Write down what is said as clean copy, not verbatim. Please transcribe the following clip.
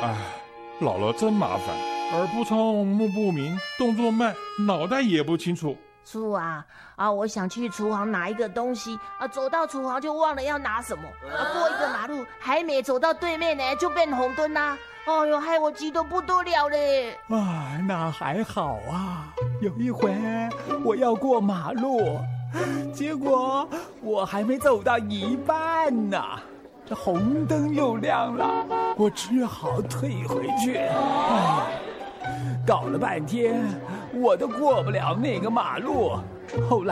哎，老了真麻烦，耳不聪，目不明，动作慢，脑袋也不清楚。 叔啊，我想去厨房拿一个东西，走到厨房就忘了要拿什么，过一个马路还没走到对面呢，就变红灯啦。哎呦，害我急得不得了嘞！ 那还好啊。有一回我要过马路，结果我还没走到一半呢，这红灯又亮了，我只好退回去。搞了半天我都过不了那个马路。后来